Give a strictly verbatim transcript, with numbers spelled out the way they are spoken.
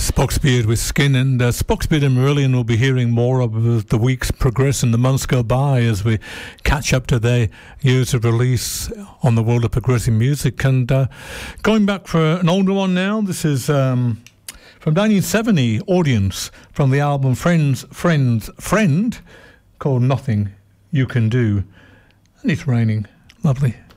Spoxbeard with Skin, and uh, Spoxbeard and Marillion will be hearing more of as the weeks progress and the months go by as we catch up to their years of release on the world of progressive music. And uh, going back for an older one now, this is um, from nineteen seventy, Audience, from the album Friends, Friends, Friend, called Nothing You Can Do. And it's raining. Lovely.